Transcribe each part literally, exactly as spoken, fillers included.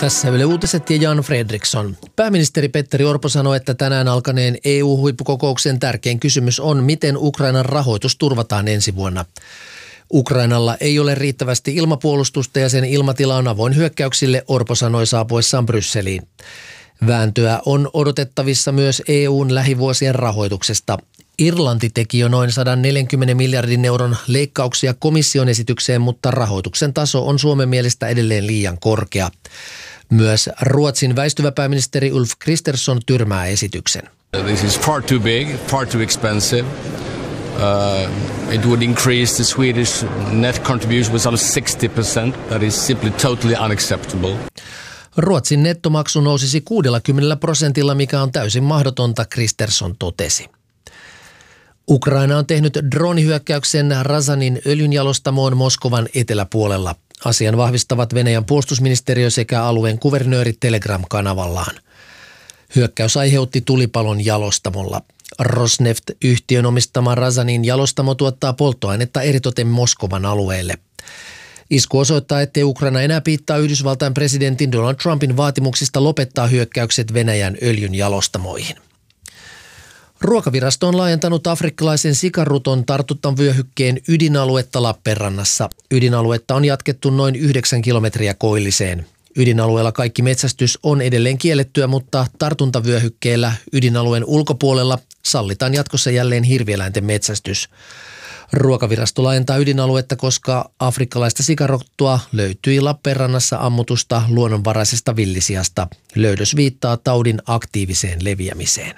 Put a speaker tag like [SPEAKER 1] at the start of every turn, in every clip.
[SPEAKER 1] Tässä Yle Uutiset ja Jan Fredriksson. Pääministeri Petteri Orpo sanoi, että tänään alkaneen E U-huippukokouksen tärkein kysymys on, miten Ukrainan rahoitus turvataan ensi vuonna. Ukrainalla ei ole riittävästi ilmapuolustusta ja sen ilmatila on avoin hyökkäyksille, Orpo sanoi saapuessaan Brysseliin. Vääntöä on odotettavissa myös E U:n lähivuosien rahoituksesta. Irlanti teki jo noin sata neljäkymmentä miljardin euron leikkauksia komission esitykseen, mutta rahoituksen taso on Suomen mielestä edelleen liian korkea. Myös Ruotsin väistyvä pääministeri Ulf Kristersson tyrmää esityksen.
[SPEAKER 2] This is far too big, far too expensive. Uh, it would increase the Swedish net contribution with some sixty percent. That is simply totally unacceptable.
[SPEAKER 1] Ruotsin nettomaksu nousisi kuudellakymmenellä prosentilla, mikä on täysin mahdotonta, Kristersson totesi. Ukraina on tehnyt droonihyökkäyksen Razanin öljynjalostamoon Moskovan eteläpuolella. Asian vahvistavat Venäjän puolustusministeriö sekä alueen kuvernööri Telegram-kanavallaan. Hyökkäys aiheutti tulipalon jalostamolla. Rosneft-yhtiön omistama Razanin jalostamo tuottaa polttoainetta eritoten Moskovan alueelle. Isku osoittaa, ettei Ukraina enää piittaa Yhdysvaltain presidentin Donald Trumpin vaatimuksista lopettaa hyökkäykset Venäjän öljyn jalostamoihin. Ruokavirasto on laajentanut afrikkalaisen sikaruton tartuntavyöhykkeen ydinaluetta Lappeenrannassa. Ydinaluetta on jatkettu noin yhdeksän kilometriä koilliseen. Ydinalueella kaikki metsästys on edelleen kiellettyä, mutta tartuntavyöhykkeellä ydinalueen ulkopuolella sallitaan jatkossa jälleen hirvieläinten metsästys. Ruokavirasto laajentaa ydinaluetta, koska afrikkalaista sikarottua löytyi Lappeenrannassa ammutusta luonnonvaraisesta villisiasta. Löydös viittaa taudin aktiiviseen leviämiseen.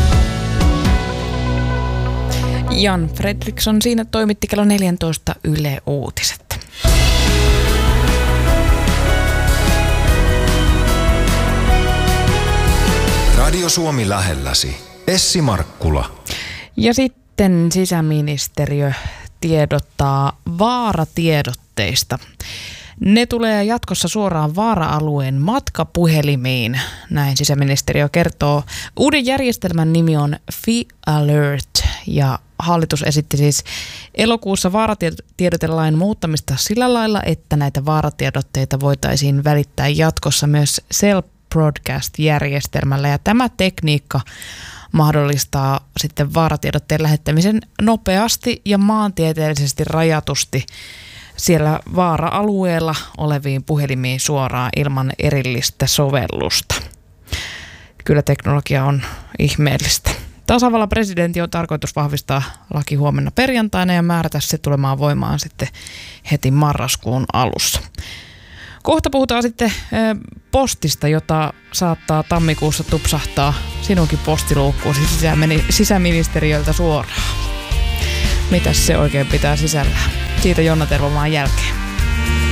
[SPEAKER 3] Jan Fredriksson siinä toimitti kello neljätoista Yle Uutiset.
[SPEAKER 4] Radio Suomi lähelläsi. Essi Markkula.
[SPEAKER 3] Ja sitten sisäministeriö tiedottaa vaaratiedotteista. Ne tulee jatkossa suoraan vaara-alueen matkapuhelimiin, näin sisäministeriö kertoo. Uuden järjestelmän nimi on FIAlert ja hallitus esitti siis elokuussa vaaratiedotelain muuttamista sillä lailla, että näitä vaaratiedotteita voitaisiin välittää jatkossa myös Cell Broadcast-järjestelmällä. Ja tämä tekniikka mahdollistaa sitten vaaratiedotteen lähettämisen nopeasti ja maantieteellisesti rajatusti siellä vaara-alueella oleviin puhelimiin suoraan ilman erillistä sovellusta. Kyllä teknologia on ihmeellistä. Tasavallan presidentti on tarkoitus vahvistaa laki huomenna perjantaina ja määrätä se tulemaan voimaan sitten heti marraskuun alussa. Kohta puhutaan sitten postista, jota saattaa tammikuussa tupsahtaa sinunkin postiluukkuusi sisäministeriöltä suoraan. Mitäs se oikein pitää sisällään? Siitä Jonna Tervomaan jälkeen.